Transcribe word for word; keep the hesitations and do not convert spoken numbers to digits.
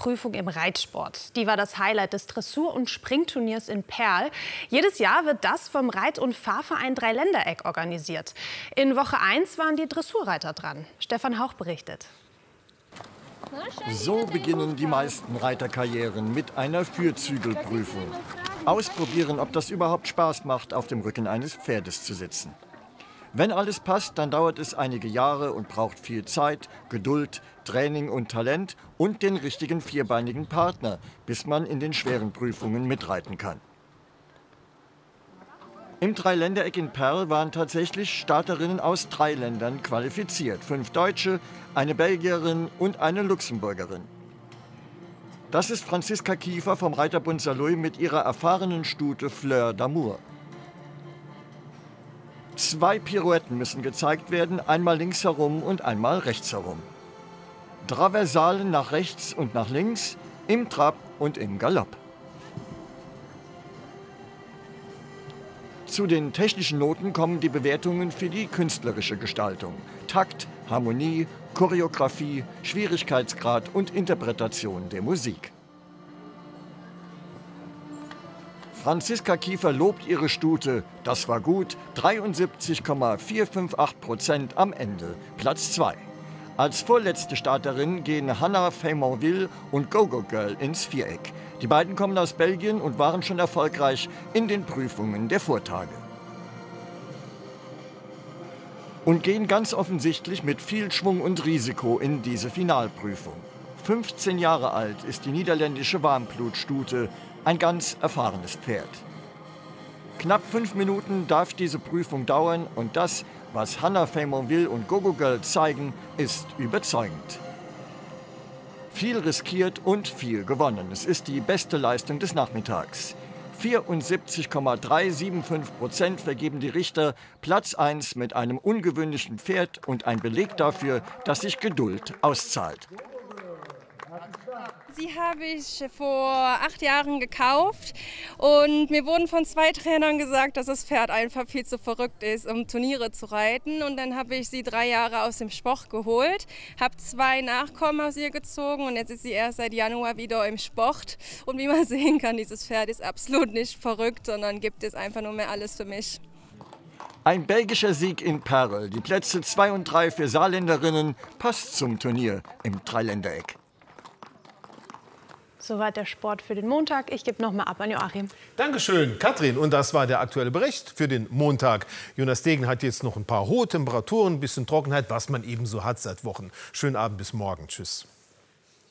Prüfung im Reitsport. Die war das Highlight des Dressur- und Springturniers in Perl. Jedes Jahr wird das vom Reit- und Fahrverein Dreiländereck organisiert. In Woche eins waren die Dressurreiter dran. Stefan Hauch berichtet. So beginnen die meisten Reiterkarrieren mit einer Fürzügelprüfung. Ausprobieren, ob das überhaupt Spaß macht, auf dem Rücken eines Pferdes zu sitzen. Wenn alles passt, dann dauert es einige Jahre und braucht viel Zeit, Geduld, Training und Talent und den richtigen vierbeinigen Partner, bis man in den schweren Prüfungen mitreiten kann. Im Dreiländereck in Perl waren tatsächlich Starterinnen aus drei Ländern qualifiziert. Fünf Deutsche, eine Belgierin und eine Luxemburgerin. Das ist Franziska Kiefer vom Reiterbund Saarlouis mit ihrer erfahrenen Stute Fleur d'Amour. Zwei Pirouetten müssen gezeigt werden, einmal links herum und einmal rechts herum. Traversalen nach rechts und nach links, im Trab und im Galopp. Zu den technischen Noten kommen die Bewertungen für die künstlerische Gestaltung. Takt, Harmonie, Choreografie, Schwierigkeitsgrad und Interpretation der Musik. Franziska Kiefer lobt ihre Stute, das war gut, dreiundsiebzig Komma vierhundertachtzig Prozent am Ende, Platz zwei. Als vorletzte Starterin gehen Hannah Feymonville und Gogo Girl ins Viereck. Die beiden kommen aus Belgien und waren schon erfolgreich in den Prüfungen der Vortage. Und gehen ganz offensichtlich mit viel Schwung und Risiko in diese Finalprüfung. fünfzehn Jahre alt ist die niederländische Warmblutstute, ein ganz erfahrenes Pferd. Knapp fünf Minuten darf diese Prüfung dauern und das, was Hannah Feymonville und Gogo Girl zeigen, ist überzeugend. Viel riskiert und viel gewonnen. Es ist die beste Leistung des Nachmittags. vierundsiebzig Komma dreihundertfünfundsiebzig Prozent vergeben die Richter, Platz eins mit einem ungewöhnlichen Pferd und ein Beleg dafür, dass sich Geduld auszahlt. Sie habe ich vor acht Jahren gekauft und mir wurden von zwei Trainern gesagt, dass das Pferd einfach viel zu verrückt ist, um Turniere zu reiten. Und dann habe ich sie drei Jahre aus dem Sport geholt, habe zwei Nachkommen aus ihr gezogen und jetzt ist sie erst seit Januar wieder im Sport. Und wie man sehen kann, dieses Pferd ist absolut nicht verrückt, sondern gibt es einfach nur mehr alles für mich. Ein belgischer Sieg in Perl, die Plätze zwei und drei für Saarländerinnen, passt zum Turnier im Dreiländereck. Soweit der Sport für den Montag. Ich gebe noch mal ab an Joachim. Dankeschön, Katrin. Und das war der aktuelle Bericht für den Montag. Jonas Degen hat jetzt noch ein paar hohe Temperaturen, ein bisschen Trockenheit, was man eben so hat seit Wochen. Schönen Abend, bis morgen. Tschüss.